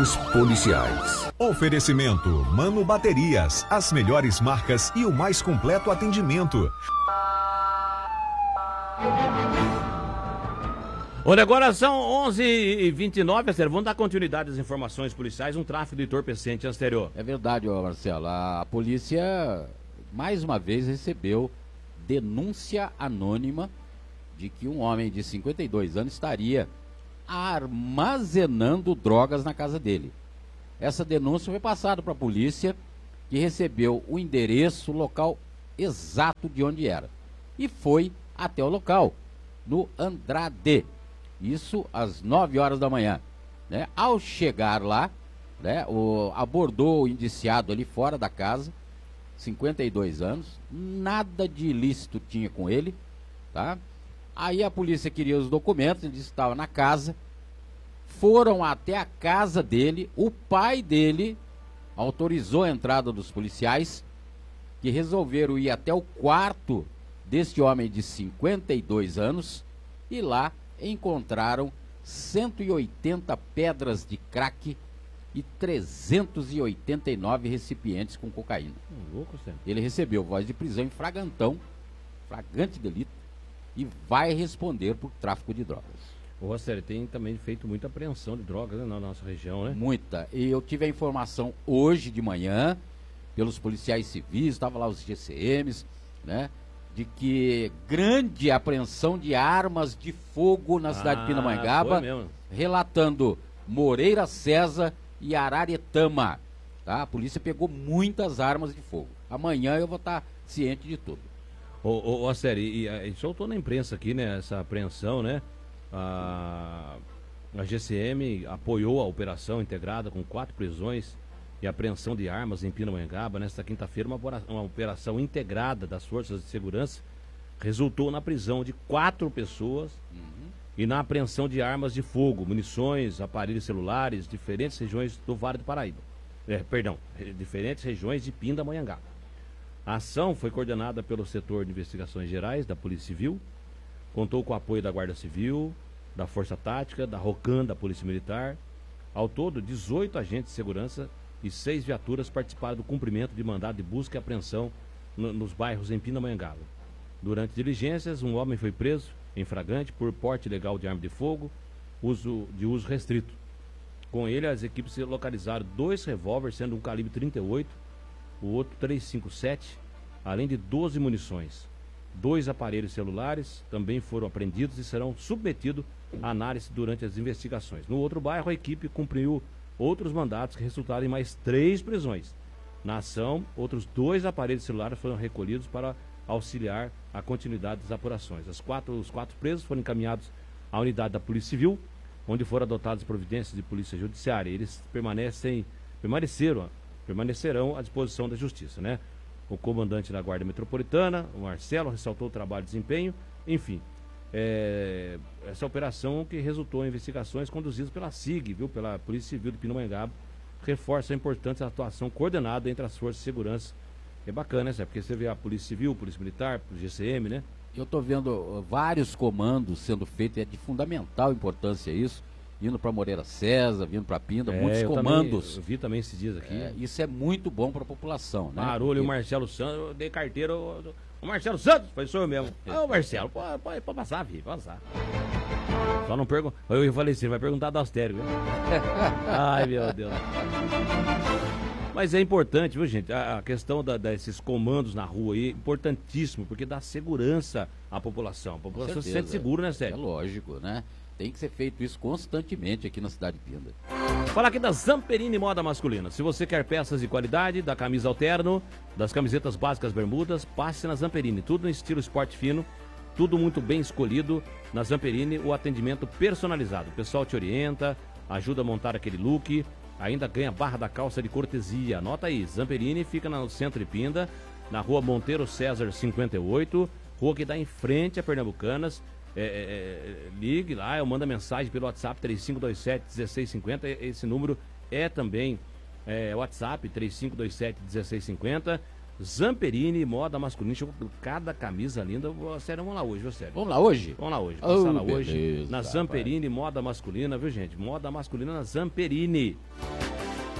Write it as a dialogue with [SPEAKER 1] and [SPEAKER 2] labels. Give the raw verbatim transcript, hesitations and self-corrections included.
[SPEAKER 1] Informações policiais.
[SPEAKER 2] Oferecimento Mano Baterias, as melhores marcas e o mais completo atendimento.
[SPEAKER 3] Olha, agora são onze e vinte e nove, vamos dar continuidade às informações policiais, um tráfico de entorpecente anterior.
[SPEAKER 4] É verdade, ó, Marcelo, a polícia mais uma vez recebeu denúncia anônima de que um homem de cinquenta e dois anos estaria armazenando drogas na casa dele. Essa denúncia foi passada para a polícia, que recebeu o endereço, o local exato de onde era. E foi até o local, no Andrade. Isso às nove horas da manhã. Né? Ao chegar lá, né, o, abordou o indiciado ali fora da casa, cinquenta e dois anos, nada de ilícito tinha com ele, tá? Aí a polícia queria os documentos, ele disse que estava na casa, foram até a casa dele, o pai dele autorizou a entrada dos policiais, que resolveram ir até o quarto deste homem de cinquenta e dois anos, e lá encontraram cento e oitenta pedras de crack e trezentos e oitenta e nove recipientes com cocaína.
[SPEAKER 3] Hum, louco, sério.
[SPEAKER 4] Ele recebeu voz de prisão em flagrantão, flagrante delito, e vai responder por tráfico de drogas.
[SPEAKER 3] O Rossério tem também feito muita apreensão de drogas, né, na nossa região, né?
[SPEAKER 4] Muita. E eu tive a informação hoje de manhã, pelos policiais civis, estava lá os G C Ms, né? De que grande apreensão de armas de fogo na cidade
[SPEAKER 3] ah,
[SPEAKER 4] de Pindamonhangaba, relatando Moreira César e Araretama. Tá? A polícia pegou muitas armas de fogo. Amanhã eu vou estar ciente de tudo.
[SPEAKER 3] Ô, ô, ô sério, e, e soltou na imprensa aqui, né, essa apreensão, né? A, a G C M apoiou a operação integrada com quatro prisões e apreensão de armas em Pindamonhangaba. Nesta quinta-feira, uma, uma operação integrada das forças de segurança resultou na prisão de quatro pessoas uhum. e na apreensão de armas de fogo, munições, aparelhos celulares, diferentes regiões do Vale do Paraíba. É, perdão, diferentes regiões de Pindamonhangaba. A ação foi coordenada pelo setor de investigações gerais da Polícia Civil, contou com o apoio da Guarda Civil, da Força Tática, da ROCAN, da Polícia Militar. Ao todo, dezoito agentes de segurança e seis viaturas participaram do cumprimento de mandado de busca e apreensão no, nos bairros em Pindamonhangaba. Durante diligências, um homem foi preso em flagrante por porte ilegal de arma de fogo, uso, de uso restrito. Com ele, as equipes localizaram dois revólveres, sendo um calibre trinta e oito, o outro trezentos e cinquenta e sete, além de doze munições. Dois aparelhos celulares também foram apreendidos e serão submetidos à análise durante as investigações. No outro bairro, a equipe cumpriu outros mandatos que resultaram em mais três prisões. Na ação, outros dois aparelhos celulares foram recolhidos para auxiliar a continuidade das apurações. As quatro, os quatro presos foram encaminhados à unidade da Polícia Civil, onde foram adotadas providências de polícia judiciária. Eles permanecem, permaneceram, permanecerão à disposição da Justiça, né? O comandante da Guarda Metropolitana, o Marcelo, ressaltou o trabalho de desempenho. Enfim, é, essa operação que resultou em investigações conduzidas pela S I G, viu, pela Polícia Civil de Pindamonhangaba, reforça a importante atuação coordenada entre as forças de segurança. É bacana, né? Porque você vê a Polícia Civil, Polícia Militar, o G C M, né?
[SPEAKER 4] Eu estou vendo uh, vários comandos sendo feitos, é de fundamental importância isso, indo para Moreira César, vindo para Pinda,
[SPEAKER 3] é,
[SPEAKER 4] muitos
[SPEAKER 3] eu
[SPEAKER 4] comandos.
[SPEAKER 3] Também, eu vi também esses dias aqui.
[SPEAKER 4] É, isso é muito bom para a população, né?
[SPEAKER 3] Marolho e o Marcelo Santos, eu dei carteira, eu, o Marcelo Santos, foi sou eu mesmo. Ah, o Marcelo, pode, pode, pode passar, filho, pode passar. Só não pergunta. Eu falei assim, vai perguntar do Astério, viu? Ai, meu Deus. Mas é importante, viu, gente? A, a questão da, desses comandos na rua aí, importantíssimo, porque dá segurança à população. A população se sente segura, né, Sérgio?
[SPEAKER 4] É lógico, né? Tem que ser feito isso constantemente aqui na cidade de Pinda.
[SPEAKER 3] Falar aqui da Zamperini Moda Masculina. Se você quer peças de qualidade, da camisa alterno, das camisetas básicas bermudas, passe na Zamperini. Tudo no estilo esporte fino, tudo muito bem escolhido. Na Zamperini, o atendimento personalizado. O pessoal te orienta, ajuda a montar aquele look, ainda ganha barra da calça de cortesia. Anota aí, Zamperini fica no centro de Pinda, na rua Monteiro César cinquenta e oito, rua que dá em frente a Pernambucanas. É, é, ligue lá, eu mando mensagem pelo WhatsApp três cinco dois sete, um seis cinco zero. Esse número é também é, WhatsApp três cinco dois sete, um seis cinco zero. Zamperini, moda masculina, cada camisa linda. Sério, vamos lá hoje, viu, sério?
[SPEAKER 4] Vamos lá hoje?
[SPEAKER 3] Vamos lá hoje,
[SPEAKER 4] oh,
[SPEAKER 3] passar lá
[SPEAKER 4] beleza,
[SPEAKER 3] hoje na Zamperini,
[SPEAKER 4] rapaz.
[SPEAKER 3] moda masculina, viu, gente? Moda masculina na Zamperini.